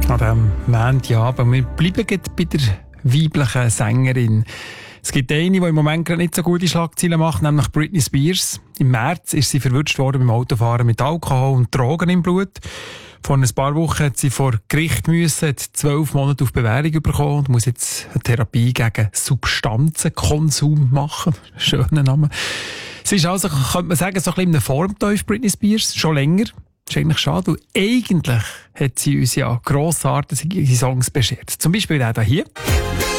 An diesem Montagabend. Wir bleiben bei der weiblichen Sängerin. Es gibt eine, die im Moment gerade nicht so gute Schlagzeilen macht, nämlich Britney Spears. Im März ist sie verwutscht worden beim Autofahren mit Alkohol und Drogen im Blut. Vor ein paar Wochen hat sie vor Gericht müssen, hat 12 Monate auf Bewährung bekommen und muss jetzt eine Therapie gegen Substanzenkonsum machen. Schöner Name. Sie ist also, könnte man sagen, so ein bisschen in einem Formteuf, Britney Spears, schon länger. Das ist eigentlich schade, weil eigentlich hat sie uns ja grossartige Songs beschert. Zum Beispiel der hier.